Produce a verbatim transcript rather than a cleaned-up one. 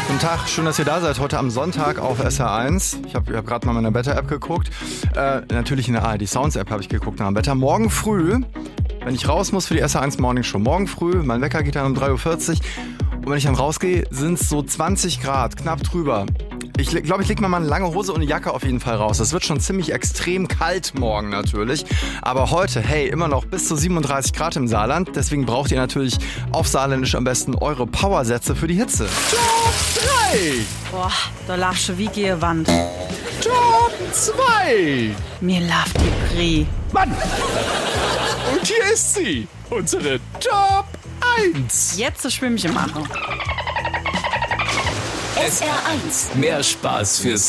Guten Tag, schön, dass ihr da seid. Heute am Sonntag auf S R eins. Ich habe hab gerade mal in meiner Wetter-App geguckt. Äh, natürlich in der A R D Sounds-App habe ich geguckt nach dem Wetter. Morgen früh, wenn ich raus muss für die S R eins Morning Show, morgen früh, mein Wecker geht dann um drei Uhr vierzig. Und wenn ich dann rausgehe, sind es so zwanzig Grad, knapp drüber. Ich glaube, ich lege mir mal eine lange Hose und eine Jacke auf jeden Fall raus. Es wird schon ziemlich extrem kalt morgen natürlich. Aber heute, hey, immer noch bis zu siebenunddreißig Grad im Saarland. Deswegen braucht ihr natürlich auf Saarländisch am besten eure Powersätze für die Hitze. Job drei. Boah, da lachst du wie Gehwand. Job zwei. Mir lauft die Brie. Mann. Und hier ist sie, unsere Job eins. Jetzt das Schwimmchen machen. S R eins. Mehr Spaß fürs